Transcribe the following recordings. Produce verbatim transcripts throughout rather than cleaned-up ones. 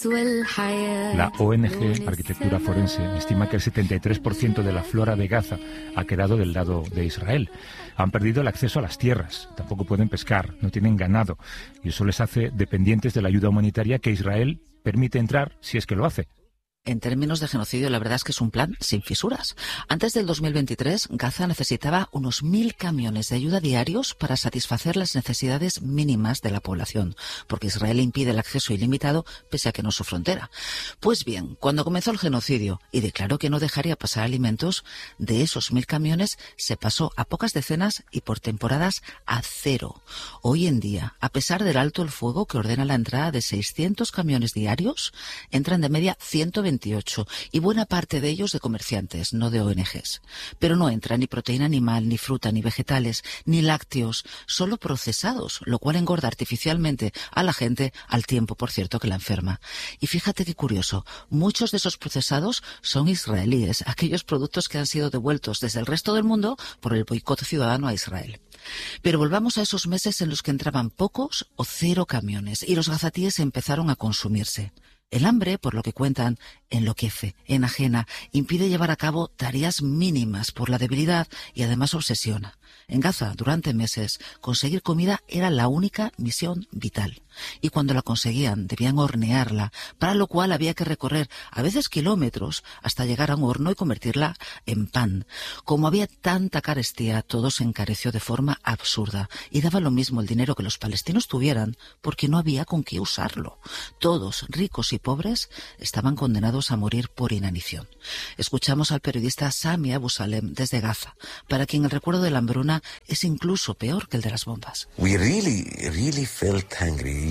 La O N G Arquitectura Forense estima que el setenta y tres por ciento de la flora de Gaza ha quedado del lado de Israel. Han perdido el acceso a las tierras, tampoco pueden pescar, no tienen ganado, y eso les hace dependientes de la ayuda humanitaria que Israel permite entrar si es que lo hace. En términos de genocidio, la verdad es que es un plan sin fisuras. Antes del dos mil veintitrés, Gaza necesitaba unos mil camiones de ayuda diarios para satisfacer las necesidades mínimas de la población, porque Israel impide el acceso ilimitado pese a que no es su frontera. Pues bien, cuando comenzó el genocidio y declaró que no dejaría pasar alimentos, de esos mil camiones se pasó a pocas decenas y por temporadas a cero. Hoy en día, a pesar del alto el fuego que ordena la entrada de seiscientos camiones diarios, entran de media ciento veintiocho y buena parte de ellos de comerciantes, no de O N Ges. Pero no entra ni proteína animal, ni fruta, ni vegetales, ni lácteos, solo procesados, lo cual engorda artificialmente a la gente al tiempo, por cierto, que la enferma. Y fíjate qué curioso, muchos de esos procesados son israelíes, aquellos productos que han sido devueltos desde el resto del mundo por el boicot ciudadano a Israel. Pero volvamos a esos meses en los que entraban pocos o cero camiones y los gazatíes empezaron a consumirse. El hambre, por lo que cuentan, enloquece, enajena, impide llevar a cabo tareas mínimas por la debilidad y además obsesiona. En Gaza, durante meses, conseguir comida era la única misión vital. Y cuando la conseguían, debían hornearla, para lo cual había que recorrer a veces kilómetros hasta llegar a un horno y convertirla en pan. Como había tanta carestía, todo se encareció de forma absurda y daba lo mismo el dinero que los palestinos tuvieran, porque no había con qué usarlo. Todos, ricos y pobres, estaban condenados a morir por inanición. Escuchamos al periodista Sami Abu Salem desde Gaza, para quien el recuerdo de la hambruna es incluso peor que el de las bombas. We really, really felt hungry.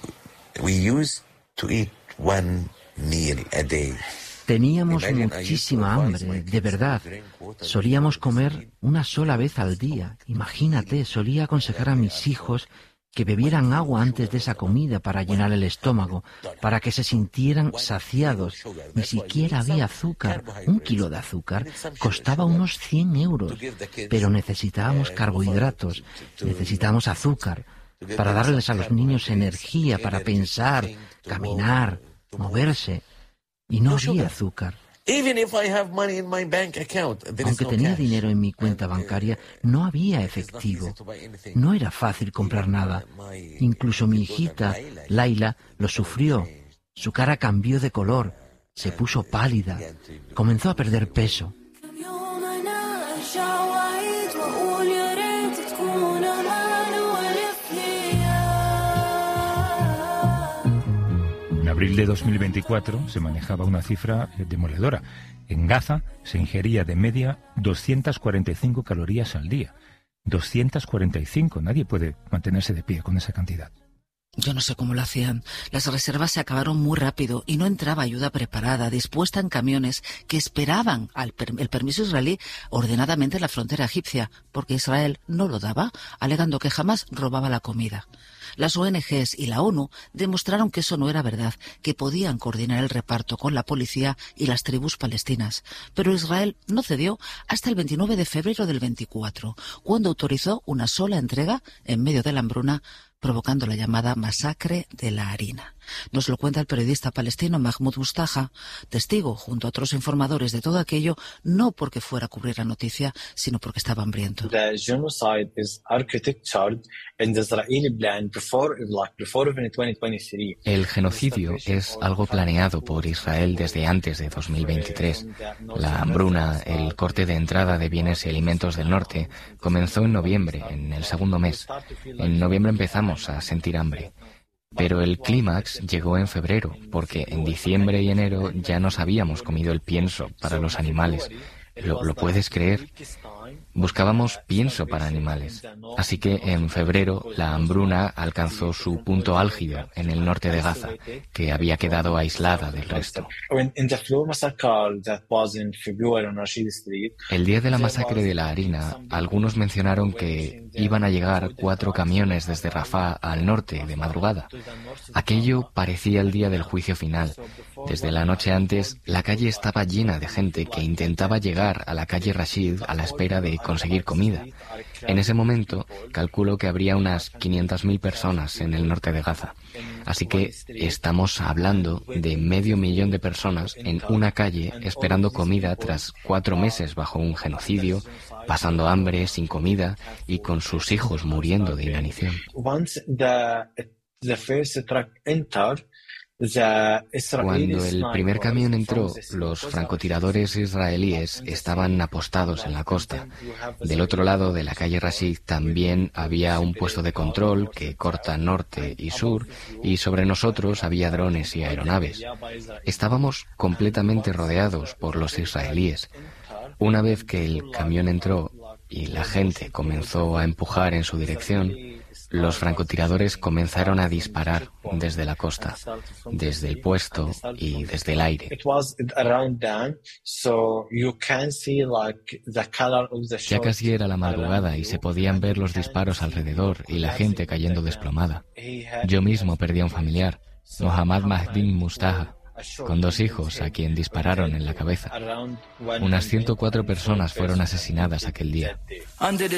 We used to eat one meal a day. Teníamos muchísima hambre, de verdad. Solíamos comer una sola vez al día. Imagínate, solía aconsejar a mis hijos que bebieran agua antes de esa comida para llenar el estómago, para que se sintieran saciados. Ni siquiera había azúcar. Un kilo de azúcar costaba unos cien euros. Pero necesitábamos carbohidratos, necesitábamos azúcar, para darles a los niños energía para pensar, caminar, moverse. Y no había azúcar. Aunque tenía dinero en mi cuenta bancaria, no había efectivo. No era fácil comprar nada. Incluso mi hijita, Laila, lo sufrió. Su cara cambió de color, se puso pálida, comenzó a perder peso. En abril de dos mil veinticuatro se manejaba una cifra demoledora. En Gaza se ingería de media doscientas cuarenta y cinco calorías al día. doscientas cuarenta y cinco. Nadie puede mantenerse de pie con esa cantidad. Yo no sé cómo lo hacían. Las reservas se acabaron muy rápido y no entraba ayuda preparada, dispuesta en camiones que esperaban al per- el permiso israelí ordenadamente en la frontera egipcia, porque Israel no lo daba, alegando que jamás robaba la comida. Las O N Ges y la ONU demostraron que eso no era verdad, que podían coordinar el reparto con la policía y las tribus palestinas. Pero Israel no cedió hasta el veintinueve de febrero del veinticuatro, cuando autorizó una sola entrega en medio de la hambruna, provocando la llamada masacre de la harina. Nos lo cuenta el periodista palestino Mahmoud Mustafa, testigo junto a otros informadores de todo aquello, no porque fuera a cubrir la noticia, sino porque estaba hambriento. El genocidio es algo planeado por Israel desde antes de dos mil veintitrés. La hambruna, el corte de entrada de bienes y alimentos del norte, comenzó en noviembre, en el segundo mes. En noviembre empezamos a sentir hambre. Pero el clímax llegó en febrero, porque en diciembre y enero ya nos habíamos comido el pienso para los animales. ¿Lo, lo puedes creer? Buscábamos pienso para animales. Así que en febrero la hambruna alcanzó su punto álgido en el norte de Gaza, que había quedado aislada del resto. El día de la masacre de la harina, algunos mencionaron que iban a llegar cuatro camiones desde Rafah al norte de madrugada. Aquello parecía el día del juicio final. Desde la noche antes, la calle estaba llena de gente que intentaba llegar a la calle Rashid a la espera de conseguir comida. En ese momento, calculo que habría unas quinientas mil personas en el norte de Gaza. Así que estamos hablando de medio millón de personas en una calle esperando comida tras cuatro meses bajo un genocidio, pasando hambre, sin comida y con sus hijos muriendo de inanición. Cuando el primer camión entró, los francotiradores israelíes estaban apostados en la costa. Del otro lado de la calle Rashid también había un puesto de control que corta norte y sur, y sobre nosotros había drones y aeronaves. Estábamos completamente rodeados por los israelíes. Una vez que el camión entró y la gente comenzó a empujar en su dirección, los francotiradores comenzaron a disparar desde la costa, desde el puesto y desde el aire. Ya casi era la madrugada y se podían ver los disparos alrededor y la gente cayendo desplomada. Yo mismo perdí a un familiar, Mohammad Mahdin Mustafa, con dos hijos a quien dispararon en la cabeza. Unas ciento cuatro personas fueron asesinadas aquel día.